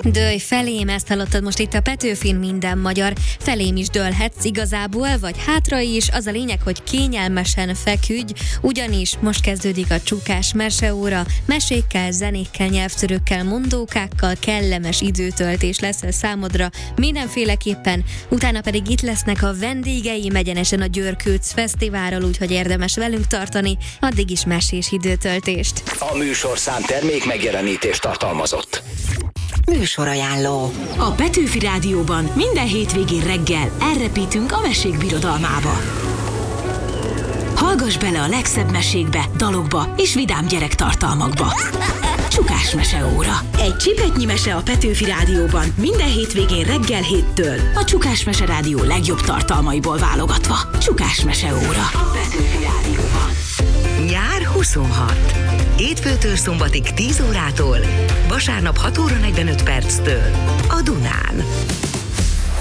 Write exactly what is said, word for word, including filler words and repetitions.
Dőlj felém, ezt hallottad most itt a Petőfin Minden magyar. Felém is dőlhetsz igazából, vagy hátra is. Az a lényeg, hogy kényelmesen feküdj, ugyanis most kezdődik a Csukás meseóra. Mesékkel, zenékkel, nyelvtörőkkel, mondókákkal kellemes időtöltés lesz ez számodra mindenféleképpen. Utána pedig itt lesznek a vendégeim egyenesen a Győrkőc Fesztiválról, úgyhogy érdemes velünk tartani. Addig is mesés időtöltést. A műsorszám termék megjelenítést tartalmazott. Műsorajánló. A Petőfi Rádióban minden hétvégén reggel elrepítünk a mesék birodalmába. Hallgass bele a legszebb mesékbe, dalokba és vidám gyerektartalmakba. Csukás meseóra. Egy csipetnyi mese a Petőfi Rádióban minden hétvégén reggel héttől. A Csukás Mese Rádió legjobb tartalmaiból válogatva. Csukás meseóra. A Petőfi Rádióban. Nyár huszonhat. Hétfőtől szombatig tíz órától, vasárnap hat óra negyvenöt perctől a Dunán.